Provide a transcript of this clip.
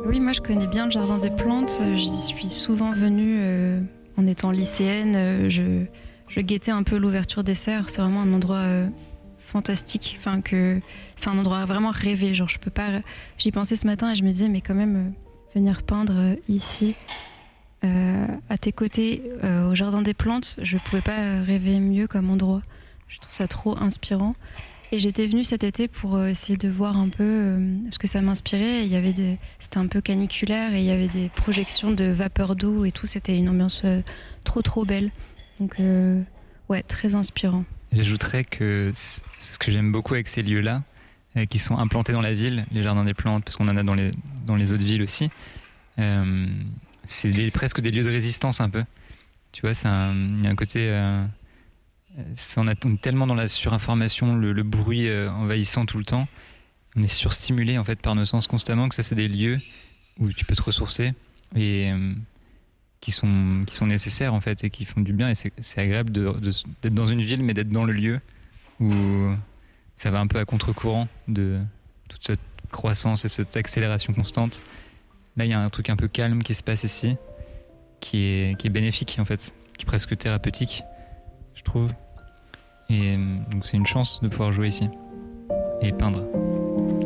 Oui, moi je connais bien le jardin des plantes. J'y suis souvent venue en étant lycéenne. Je guettais un peu l'ouverture des serres. C'est vraiment un endroit fantastique. Enfin, c'est un endroit vraiment rêvé. Genre, je peux pas. J'y pensais ce matin et je me disais, mais quand même, venir peindre ici, à tes côtés, au jardin des plantes, je pouvais pas rêver mieux comme endroit. Je trouve ça trop inspirant. Et j'étais venue cet été pour essayer de voir un peu ce que ça m'inspirait. C'était un peu caniculaire et il y avait des projections de vapeur d'eau et tout. C'était une ambiance trop trop belle. Donc ouais, très inspirant. J'ajouterais que ce que j'aime beaucoup avec ces lieux-là, qui sont implantés dans la ville, les jardins des plantes, parce qu'on en a dans les autres villes aussi, c'est presque des lieux de résistance un peu. Tu vois, il y a un côté... on est tellement dans la surinformation, le bruit envahissant tout le temps. On est surstimulé en fait par nos sens constamment, que ça c'est des lieux où tu peux te ressourcer et qui sont nécessaires en fait et qui font du bien. Et c'est agréable d'être dans une ville, mais d'être dans le lieu où ça va un peu à contre-courant de toute cette croissance et cette accélération constante. Là, il y a un truc un peu calme qui se passe ici, qui est bénéfique en fait, qui est presque thérapeutique, je trouve. Et donc c'est une chance de pouvoir jouer ici et peindre.